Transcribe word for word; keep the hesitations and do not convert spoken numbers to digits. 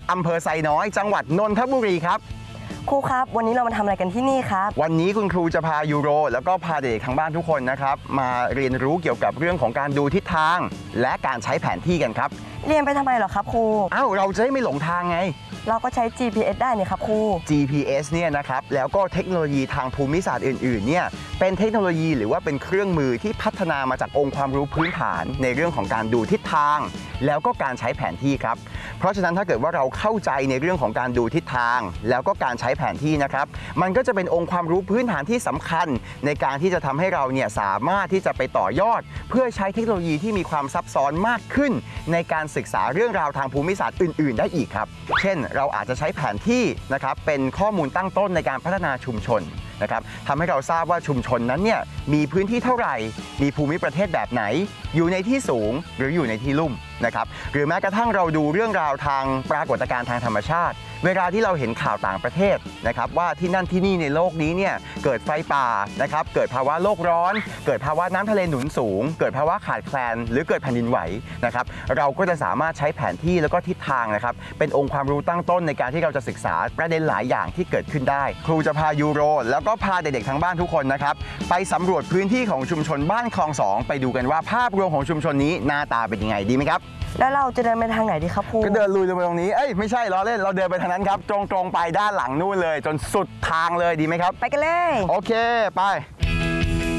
อำเภอไซน้อยจังหวัดนนทบุรีครับครูครับวันนี้เรามาทำอะไรกันที่นี่ครับวันนี้คุณครูจะพายูโรแล้วก็พาเด็กทางบ้านทุกคนนะครับมาเรียนรู้เกี่ยวกับเรื่องของการดูทิศทางและการใช้แผนที่กันครับเรียนไปทำไมเหรอครับครูอ้าวเราจะได้ไม่หลงทางไงเราก็ใช้ จี พี เอส ได้นี่ครับครูจี พี เอส เนี่ยนะครับแล้วก็เทคโนโลยีทางภูมิศาสตร์อื่นๆเนี่ยเป็นเทคโนโลยีหรือว่าเป็นเครื่องมือที่พัฒนามาจากองค์ความรู้พื้นฐานในเรื่องของการดูทิศทางแล้วก็การใช้แผนที่ครับเพราะฉะนั้นถ้าเกิดว่าเราเข้าใจในเรื่องของการดูทิศทางแล้วก็การใช้แผนที่นะครับมันก็จะเป็นองค์ความรู้พื้นฐานที่สำคัญในการที่จะทำให้เราเนี่ยสามารถที่จะไปต่อยอดเพื่อใช้เทคโนโลยีที่มีความซับซ้อนมากขึ้นในการศึกษาเรื่องราวทางภูมิศาสตร์อื่นๆได้อีกครับเช่นเราอาจจะใช้แผนที่นะครับเป็นข้อมูลตั้งต้นในการพัฒนาชุมชนนะครับทำให้เราทราบว่าชุมชนนั้นเนี่ยมีพื้นที่เท่าไหร่มีภูมิประเทศแบบไหนอยู่ในที่สูงหรืออยู่ในที่ลุ่มนะครับหรือแม้กระทั่งเราดูเรื่องราวทางปรากฏการณ์ทางธรรมชาติเวลาที่เราเห็นข่าวต่างประเทศนะครับว่าที่นั่นที่นี่ในโลกนี้เนี่ยเกิดไฟป่านะครับเกิดภาวะโลกร้อนเกิดภาวะน้ำทะเลหนุนสูงเกิดภาวะขาดแคลนหรือเกิดแผ่นดินไหวนะครับเราก็จะสามารถใช้แผนที่แล้วก็ทิศทางนะครับเป็นองค์ความรู้ตั้งต้นในการที่เราจะศึกษาประเด็นหลายอย่างที่เกิดขึ้นได้ครูจะพายูโรแล้วก็พาเด็กๆทั้งบ้านทุกคนนะครับไปสำรวจพื้นที่ของชุมชนบ้านคลองสองไปดูกันว่าภาพรวมของชุมชนนี้หน้าตาเป็นยังไงดีไหมครับแล้วเราจะเดินไปทางไหนดีครับครูก็เดินลุยลงไปตรงนี้เอ้ยไม่ใช่ล้อเล่นเราเดินไปทางนั้นครับตรงๆไปด้านหลังนู่นเลยจนสุดทางเลยดีไหมครับไปกันเลยโอเคไป